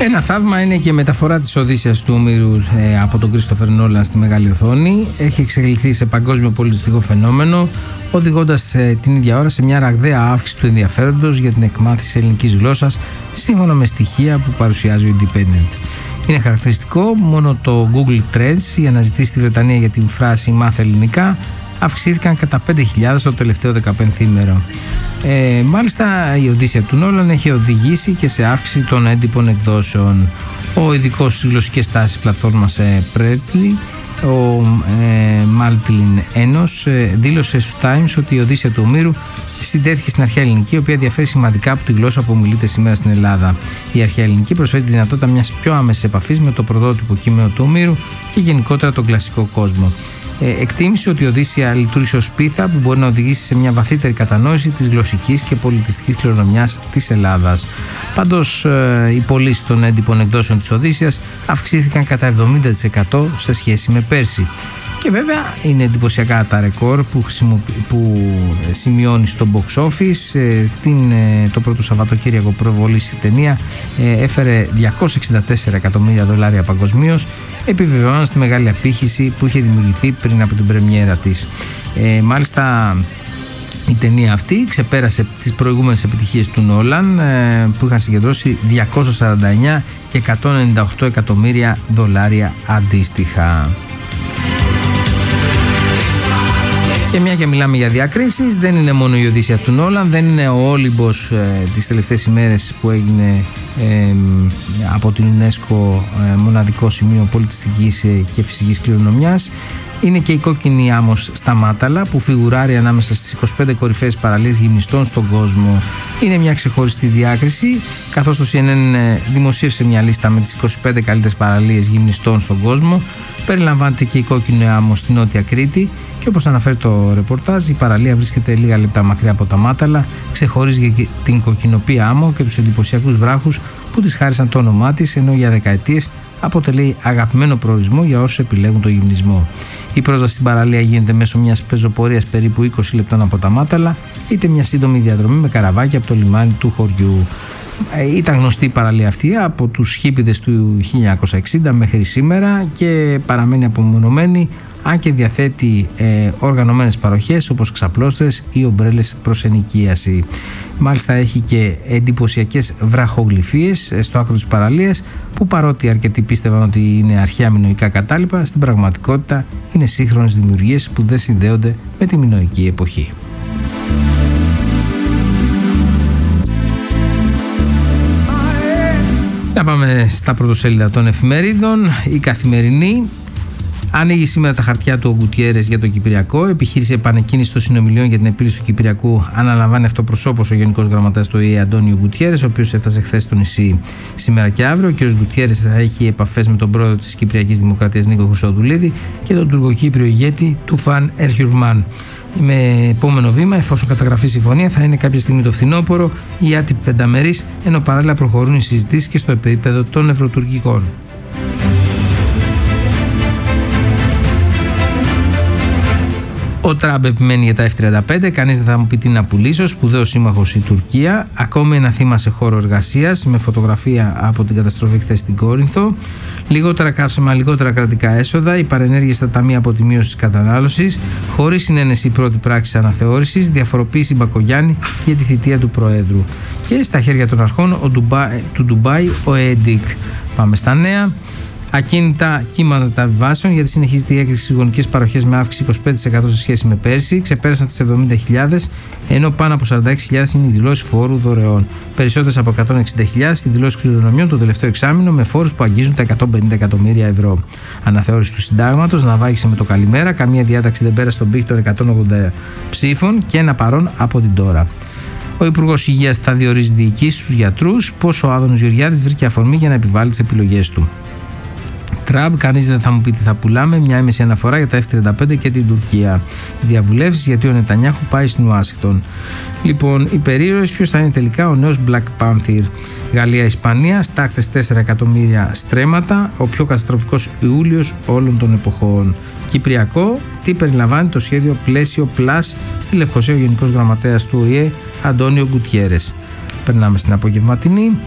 Ένα θαύμα είναι και η μεταφορά της Οδύσσειας του Ομήρου από τον Κρίστοφερ Νόλαν στη μεγάλη οθόνη. Έχει εξελιχθεί σε παγκόσμιο πολιτιστικό φαινόμενο, οδηγώντας την ίδια ώρα σε μια ραγδαία αύξηση του ενδιαφέροντος για την εκμάθηση ελληνικής γλώσσας, σύμφωνα με στοιχεία που παρουσιάζει ο Independent. Είναι χαρακτηριστικό, μόνο το Google Trends, οι αναζητήσεις στη Βρετανία για την φράση «μάθε ελληνικά», αυξήθηκαν κατά 5.000 το τελευταίο 15ήμερο. Μάλιστα η Οδύσσεια του Νόλαν έχει οδηγήσει και σε αύξηση των έντυπων εκδόσεων. Ο ειδικός στις γλωσσικές τάσεις πλατφόρμας Preply, ο Μάλτιλιν Ένος, δήλωσε στους Times ότι η Οδύσσεια του Ομήρου συντέθηκε στην αρχαία ελληνική, η οποία διαφέρει σημαντικά από τη γλώσσα που μιλείται σήμερα στην Ελλάδα. Η αρχαία ελληνική προσφέρει τη δυνατότητα μιας πιο άμεσης επαφής με το πρωτότυπο κείμενο του Ομήρου και γενικότερα τον κλασικό κόσμο. Εκτίμησε ότι η Οδύσσεια λειτουργήσε ως πίθα που μπορεί να οδηγήσει σε μια βαθύτερη κατανόηση της γλωσσικής και πολιτιστικής κληρονομιάς της Ελλάδας. Πάντως, οι πωλήσεις των έντυπων εκδόσεων της Οδύσσειας αυξήθηκαν κατά 70% σε σχέση με πέρσι. Και βέβαια είναι εντυπωσιακά τα ρεκόρ που σημειώνει στο box office. Το πρώτο Σαββατοκύριακο προβολής η ταινία έφερε $264 εκατομμύρια παγκοσμίως, επιβεβαιώνοντας τη μεγάλη απήχηση που είχε δημιουργηθεί πριν από την πρεμιέρα της. Μάλιστα η ταινία αυτή ξεπέρασε τις προηγούμενες επιτυχίες του Νόλαν, που είχαν συγκεντρώσει $249 και $198 εκατομμύρια αντίστοιχα. Και μια και μιλάμε για διακρίσεις, δεν είναι μόνο η Οδύσσεια του Νόλαν, δεν είναι ο Όλυμπος τις τελευταίες ημέρες που έγινε από την UNESCO μοναδικό σημείο πολιτιστικής και φυσικής κληρονομιάς. Είναι και η κόκκινη άμμος στα Μάταλα, που φιγουράρει ανάμεσα στις 25 κορυφαίες παραλίες γυμνιστών στον κόσμο. Είναι μια ξεχωριστή διάκριση, καθώς το CNN δημοσίευσε μια λίστα με τις 25 καλύτερες παραλίες γυμνιστών στον κόσμο. Περιλαμβάνεται και η κόκκινη άμμος στη Νότια Κρήτη. Και όπως αναφέρει το ρεπορτάζ, η παραλία βρίσκεται λίγα λεπτά μακριά από τα Μάταλα, ξεχωρίζει την κοκκινοπή άμμο και τους εντυπωσιακούς βράχους που της χάρισαν το όνομά της, ενώ για δεκαετίες αποτελεί αγαπημένο προορισμό για όσους επιλέγουν το γυμνισμό. Η πρόσβαση στην παραλία γίνεται μέσω μιας πεζοπορίας περίπου 20 λεπτών από τα Μάταλα, είτε μια σύντομη διαδρομή με καραβάκι από το λιμάνι του χωριού. Ήταν γνωστή η παραλία αυτή από τους χίπηδες του 1960 μέχρι σήμερα και παραμένει απομονωμένη, αν και διαθέτει οργανωμένες παροχές όπως ξαπλώστρες ή ομπρέλες προς ενοικίαση. Μάλιστα έχει και εντυπωσιακές βραχογλυφίες στο άκρο της παραλίας, που παρότι αρκετοί πίστευαν ότι είναι αρχαία μινωικά κατάλοιπα, στην πραγματικότητα είναι σύγχρονες δημιουργίες που δεν συνδέονται με τη μινωική εποχή. Να πάμε στα πρωτοσέλιδα των εφημερίδων. Η Καθημερινή ανοίγει σήμερα τα χαρτιά του ο Γκουτιέρες για το Κυπριακό. Επιχείρηση επανεκκίνηση των συνομιλίων για την επίλυση του Κυπριακού αναλαμβάνει αυτοπροσώπως ο Γενικός Γραμματέας του ΟΗΕ Αντώνιο Γκουτιέρες, ο οποίος έφτασε χθες στο νησί. Σήμερα και αύριο ο κ. Γκουτιέρες θα έχει επαφές με τον πρόεδρο της Κυπριακής Δημοκρατίας Νίκο Χρυσοδουλίδη και τον τουρκοκύπριο ηγέτη Τουφάν Ερχιουρμάν. Με επόμενο βήμα, εφόσον καταγραφεί συμφωνία, θα είναι κάποια στιγμή το φθινόπωρο η άτυπη πενταμερής, ενώ παράλληλα προχωρούν οι συζητήσεις και στο επίπεδο των ευρωτουρκικών. Ο Τραμπ επιμένει για τα F-35, κανείς δεν θα μου πει τι να πουλήσω, σπουδαίος σύμμαχος η Τουρκία. Ακόμη ένα θύμα σε χώρο εργασίας, με φωτογραφία από την καταστροφή χθες στην Κόρινθο. Λιγότερα καύσιμα, λιγότερα κρατικά έσοδα, οι παρενέργειες στα ταμεία από τη μείωση της κατανάλωσης, χωρίς συνένεση η πρώτη πράξη αναθεώρησης, διαφοροποίηση Μπακογιάννη για τη θητεία του Προέδρου. Και στα χέρια των αρχών του Ντουμπάι ο ΕΕΝΤΙΚ. Πάμε στα νέα. Ακίνητα κύματα μεταβιβάσεων, γιατί συνεχίζεται η έκρηξη στις γονικές παροχές με αύξηση 25% σε σχέση με πέρσι. Ξεπέρασαν τις 70.000, ενώ πάνω από 46.000 είναι οι δηλώσεις φόρου δωρεών. Περισσότερες από 160.000 οι δηλώσεις κληρονομιών το τελευταίο εξάμηνο, με φόρους που αγγίζουν τα 150 εκατομμύρια ευρώ. Αναθεώρηση του συντάγματος ναυάγησε με το καλημέρα. Καμία διάταξη δεν πέρασε τον πύχη των 180 ψήφων και ένα παρόν από την τώρα. Ο Υπουργός Υγείας θα διορίζει διοικήσεις στους γιατρούς. Πώς ο Άδωνης Γεωργιάδης βρήκε αφορμή για να επιβάλλει τις επιλογές του. Τραμπ, κανείς δεν θα μου πει τι θα πουλάμε, μια έμεση αναφορά για τα F-35 και την Τουρκία. Διαβουλεύσεις γιατί ο Νετανιάχου πάει στην Ουάσιγκτον. Λοιπόν, οι περίεργες, ποιος θα είναι τελικά ο νέος Black Panther. Γαλλία-Ισπανία, στάχτες 4 εκατομμύρια στρέμματα, ο πιο καταστροφικός Ιούλιος όλων των εποχών. Κυπριακό, τι περιλαμβάνει το σχέδιο Πλαίσιο Plus στη Λευκοσία, ο Γενικός Γραμματέας του ΟΗΕ Αντώνιο Γκουτιέρες. Περνάμε στην απογευματινή.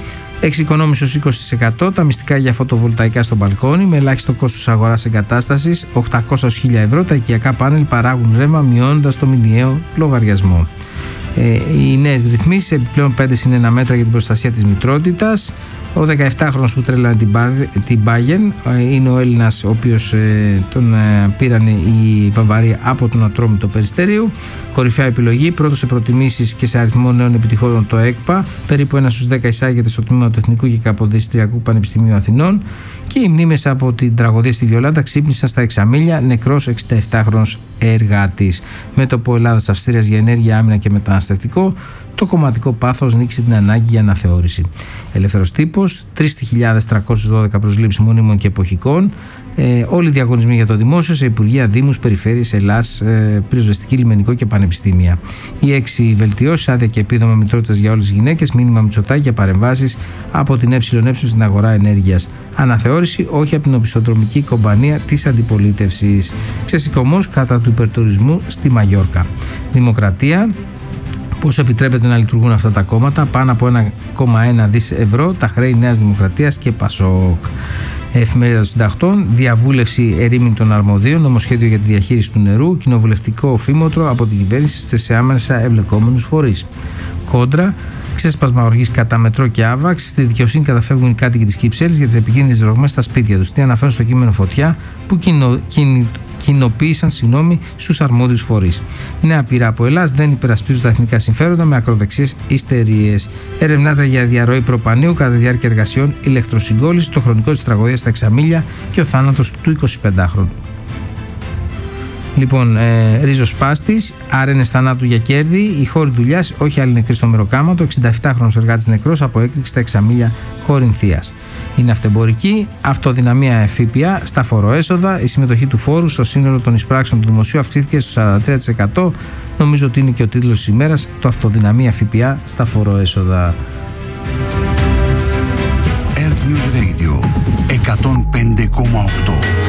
Εξοικονόμησε ως 20% τα μυστικά για φωτοβολταϊκά στο μπαλκόνι με ελάχιστο κόστος αγοράς εγκατάστασης 800-1.000 ευρώ. Τα οικιακά πάνελ παράγουν ρεύμα μειώνοντας το μηνιαίο λογαριασμό. Οι νέες ρυθμίσεις, επιπλέον 5 συν 1 μέτρα για την προστασία της μητρότητας. Ο 17χρονος που τρέλανε την Bayern είναι ο Έλληνας, ο οποίος τον πήραν η Βαβαρία από τον Ατρόμητο Περιστέριου. Κορυφαία επιλογή, πρώτος σε προτιμήσεις και σε αριθμό νέων επιτυχών το ΕΚΠΑ. Περίπου 1 στους 10 εισάγεται στο τμήμα του Εθνικού και Καποδιστριακού Πανεπιστημίου Αθηνών. Και οι μνήμες από την τραγωδία στη Βιολάντα ξύπνησαν στα Εξαμήλια, νεκρός 67χρονος εργάτης. Μέτωπο Ελλάδας-Αυστρίας για ενέργεια, άμυνα και μεταναστευτικό. Το κομματικό πάθος νίκησε την ανάγκη για αναθεώρηση. Ελεύθερος τύπος, 3.312 προσλήψεις μονίμων και εποχικών. Όλοι οι διαγωνισμοί για το δημόσιο σε υπουργεία, δήμους, περιφέρειες, Ελλάς, πυροσβεστική, λιμενικό και πανεπιστήμια. Οι 6 βελτιώσεις, άδεια και επίδομα μητρότητας για όλες τις γυναίκες, μήνυμα Μητσοτάκη για παρεμβάσεις από την ΕΕ στην αγορά ενέργειας. Αναθεώρηση όχι από την οπισθοδρομική κομπανία της αντιπολίτευσης. Ξεσηκωμός κατά του υπερτουρισμού στη Μαγιόρκα. Δημοκρατία. Πώς επιτρέπεται να λειτουργούν αυτά τα κόμματα, πάνω από 1,1 δις ευρώ, τα χρέη Νέας Δημοκρατίας και Πασόκ. Εφημερίδα των Συντακτών, διαβούλευση ερήμην των αρμοδίων, νομοσχέδιο για τη διαχείριση του νερού, κοινοβουλευτικό οφήμοτρο από την κυβέρνηση σε άμεσα εμπλεκόμενους φορείς. Κόντρα, ξέσπασμα οργής κατά μετρό και άβαξ. Στη δικαιοσύνη καταφεύγουν οι κάτοικοι της Κυψέλης για τις επικίνδυνες ρογμές στα σπίτια τους. Τι αναφέρουν στο κείμενο Φωτιά που κοινοποίησαν στους αρμόδιους φορείς. Νέα πείρα από Ελλάς, δεν υπερασπίζουν τα εθνικά συμφέροντα με ακροδεξιές ιστερίες. Ερευνάται για διαρροή προπανίου κατά τη διάρκεια εργασιών, ηλεκτροσυγκόλληση, το χρονικό της τραγωδίας στα Εξαμήλια και ο θάνατος του 25χρονου. Λοιπόν, Ρίζος Πάστης, άρενες θανάτου για κέρδη, η χώρη δουλειάς, όχι άλλη νεκρή στο Μεροκάματο, 67χρονος εργάτης νεκρός από έκρηξη στα Εξαμήλια Κορινθίας. Είναι αυτεμπορική, αυτοδυναμία ΦΠΑ στα φοροέσοδα, η συμμετοχή του φόρου στο σύνολο των εισπράξεων του δημοσίου αυξήθηκε στο 43%. Νομίζω ότι είναι και ο τίτλος της ημέρας, το αυτοδυναμία ΦΠΑ στα φοροέσοδα. Earth News Radio 105,8